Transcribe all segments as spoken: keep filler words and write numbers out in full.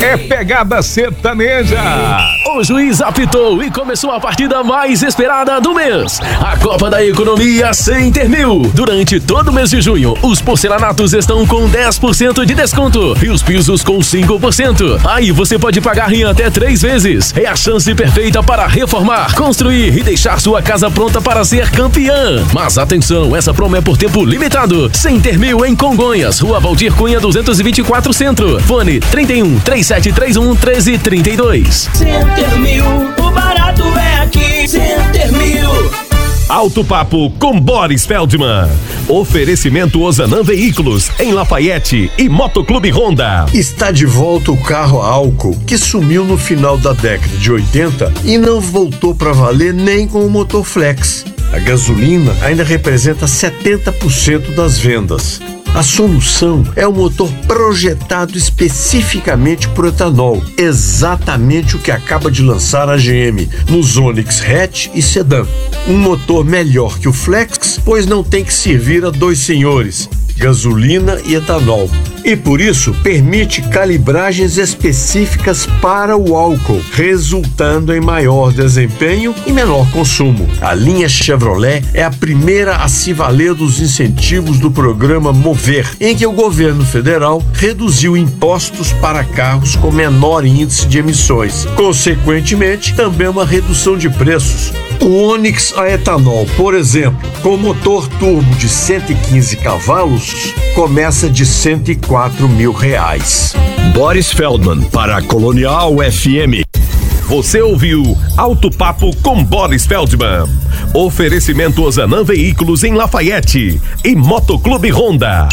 É pegada sertaneja. O juiz apitou e começou a partida mais esperada do mês. A Copa da Economia Center Mil. Durante todo o mês de junho, os porcelanatos estão com dez por cento de desconto e os pisos com cinco por cento. Aí você pode pagar em até três vezes. É a chance perfeita para reformar, construir e deixar sua casa pronta para ser campeã. Mas atenção, essa promo é por tempo limitado. Center Mil em Congonhas, Rua Valdir Cunha duzentos e vinte e quatro Centro. Fone trinta e um, trinta e sete trinta e um, treze trinta e dois. Center Mil, o barato é aqui. Center Mil. Alto Papo com Boris Feldman. Oferecimento Ozanam Veículos em Lafayette e Motoclube Honda. Está de volta o carro a álcool que sumiu no final da década de oitenta e não voltou para valer nem com o motor flex. A gasolina ainda representa setenta por cento das vendas. A solução é um motor projetado especificamente para o etanol, exatamente o que acaba de lançar a G M nos Onix Hatch e Sedan. Um motor melhor que o Flex, pois não tem que servir a dois senhores, gasolina e etanol. E por isso permite calibragens específicas para o álcool, resultando em maior desempenho e menor consumo. A linha Chevrolet é a primeira a se valer dos incentivos do programa Mover, em que o governo federal reduziu impostos para carros com menor índice de emissões. Consequentemente, também uma redução de preços. O Onix a etanol, por exemplo, com motor turbo de cento e quinze cavalos, começa de cento e quatro mil reais. Boris Feldman para a Colonial F M. Você ouviu Alto Papo com Boris Feldman. Oferecimento Ozanam Veículos em Lafayette e Motoclube Honda.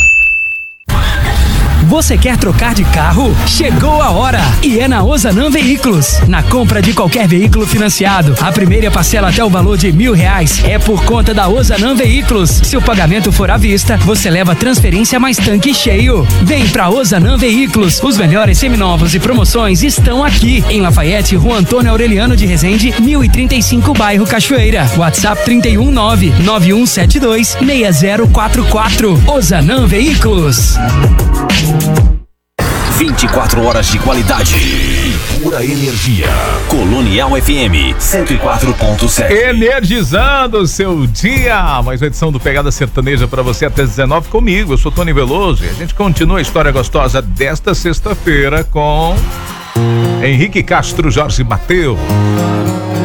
Você quer trocar de carro? Chegou a hora! E é na Ozanam Veículos. Na compra de qualquer veículo financiado, a primeira parcela até o valor de mil reais é por conta da Ozanam Veículos. Se o pagamento for à vista, você leva transferência mais tanque cheio. Vem pra Ozanam Veículos. Os melhores seminovos e promoções estão aqui. Em Lafayette, Rua Antônio Aureliano de Resende, mil e trinta e cinco, bairro Cachoeira. WhatsApp trinta e um, nove nove um sete dois, seis zero quatro quatro. Ozanam Veículos. vinte e quatro horas de qualidade e pura energia. Colonial F M cento e quatro ponto sete. Energizando o seu dia. Mais uma edição do Pegada Sertaneja para você até dezenove comigo. Eu sou Tony Veloso e a gente continua a história gostosa desta sexta-feira com Henrique Castro, Jorge Mateus.